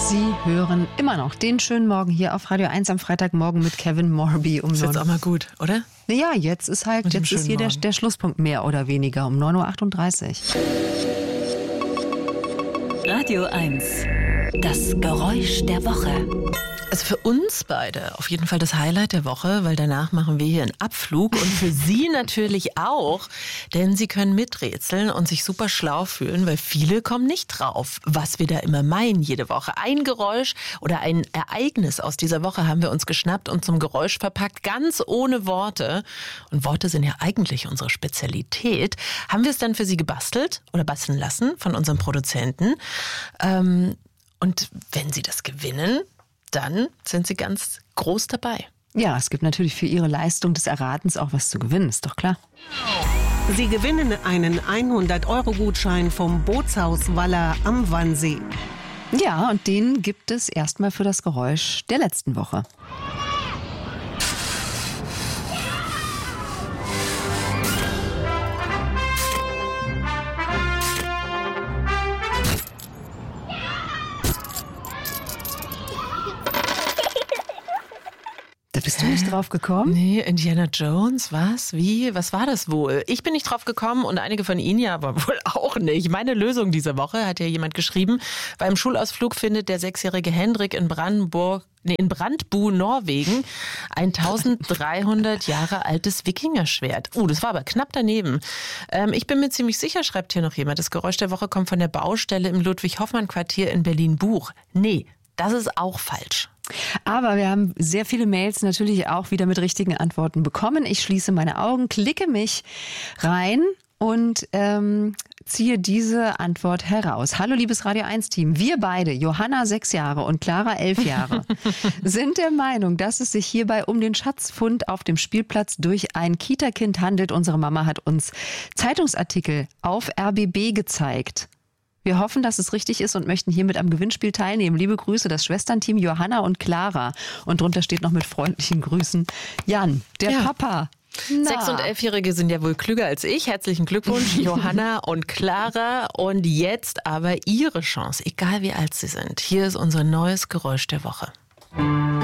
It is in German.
Sie hören immer noch den schönen Morgen hier auf Radio 1 am Freitagmorgen mit Kevin Morby um 9 Uhr. Ist jetzt auch mal gut, oder? Naja, jetzt ist hier der Schlusspunkt mehr oder weniger um 9.38 Uhr. Radio 1, das Geräusch der Woche. Also für uns beide auf jeden Fall das Highlight der Woche, weil danach machen wir hier einen Abflug und für Sie natürlich auch, denn Sie können miträtseln und sich super schlau fühlen, weil viele kommen nicht drauf, was wir da immer meinen jede Woche. Ein Geräusch oder ein Ereignis aus dieser Woche haben wir uns geschnappt und zum Geräusch verpackt, ganz ohne Worte. Und Worte sind ja eigentlich unsere Spezialität. Haben wir es dann für Sie gebastelt oder basteln lassen von unserem Produzenten. Und wenn Sie das gewinnen, dann sind Sie ganz groß dabei. Ja, es gibt natürlich für Ihre Leistung des Erratens auch was zu gewinnen, ist doch klar. Sie gewinnen einen 100-Euro-Gutschein vom Bootshaus Waller am Wannsee. Ja, und den gibt es erstmal für das Geräusch der letzten Woche. Da bist du nicht drauf gekommen? Nee, Indiana Jones, was? Wie? Was war das wohl? Ich bin nicht drauf gekommen und einige von Ihnen ja aber wohl auch nicht. Meine Lösung diese Woche, hat ja jemand geschrieben, beim Schulausflug findet der 6-jährige Hendrik in Brandbu, Norwegen, ein 1300 Jahre altes Wikingerschwert. Das war aber knapp daneben. Ich bin mir ziemlich sicher, schreibt hier noch jemand, das Geräusch der Woche kommt von der Baustelle im Ludwig-Hoffmann-Quartier in Berlin-Buch. Nee, das ist auch falsch. Aber wir haben sehr viele Mails natürlich auch wieder mit richtigen Antworten bekommen. Ich schließe meine Augen, klicke mich rein und ziehe diese Antwort heraus. Hallo liebes Radio 1-Team, wir beide, Johanna 6 Jahre und Clara 11 Jahre, sind der Meinung, dass es sich hierbei um den Schatzfund auf dem Spielplatz durch ein Kita-Kind handelt. Unsere Mama hat uns Zeitungsartikel auf RBB gezeigt. Wir hoffen, dass es richtig ist und möchten hiermit am Gewinnspiel teilnehmen. Liebe Grüße, das Schwesternteam Johanna und Clara. Und drunter steht noch mit freundlichen Grüßen Jan, der Papa. 6- und 11-Jährige sind ja wohl klüger als ich. Herzlichen Glückwunsch, Johanna und Clara. Und jetzt aber Ihre Chance, egal wie alt Sie sind. Hier ist unser neues Geräusch der Woche.